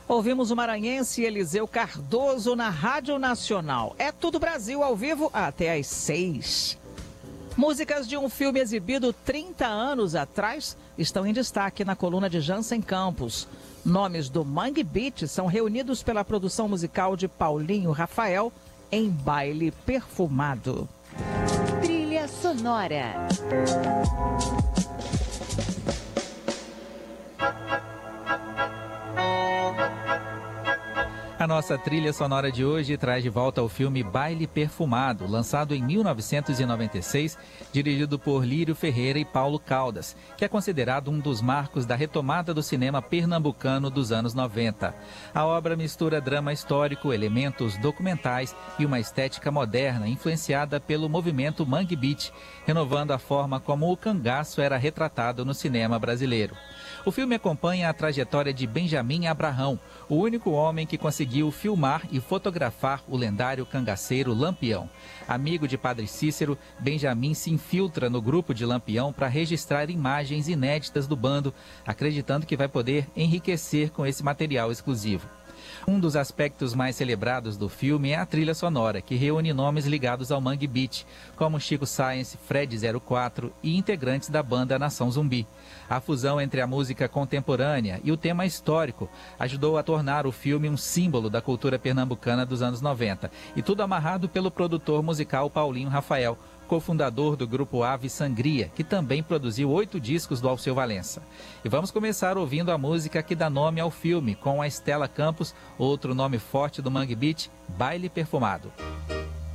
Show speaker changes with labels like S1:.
S1: Ouvimos o maranhense Eliseu Cardoso na Rádio Nacional. É Tudo Brasil ao vivo até às 6. Músicas de um filme exibido 30 anos atrás estão em destaque na coluna de Jansen Campos. Nomes do Mangue Beat são reunidos pela produção musical de Paulinho Rafael em Baile Perfumado.
S2: Trilha sonora.
S3: A nossa trilha sonora de hoje traz de volta o filme Baile Perfumado, lançado em 1996, dirigido por Lírio Ferreira e Paulo Caldas, que é considerado um dos marcos da retomada do cinema pernambucano dos anos 90. A obra mistura drama histórico, elementos documentais e uma estética moderna influenciada pelo movimento Mangue Beat, renovando a forma como o cangaço era retratado no cinema brasileiro. O filme acompanha a trajetória de Benjamin Abrahão, o único homem que conseguiu filmar e fotografar o lendário cangaceiro Lampião. Amigo de Padre Cícero, Benjamin se infiltra no grupo de Lampião para registrar imagens inéditas do bando, acreditando que vai poder enriquecer com esse material exclusivo. Um dos aspectos mais celebrados do filme é a trilha sonora, que reúne nomes ligados ao Mangue Beat, como Chico Science, Fred 04 e integrantes da banda Nação Zumbi. A fusão entre a música contemporânea e o tema histórico ajudou a tornar o filme um símbolo da cultura pernambucana dos anos 90, e tudo amarrado pelo produtor musical Paulinho Rafael, cofundador do grupo Ave Sangria, que também produziu 8 discos do Alceu Valença. E vamos começar ouvindo a música que dá nome ao filme, com a Estela Campos, outro nome forte do Mangue Beat, Baile Perfumado.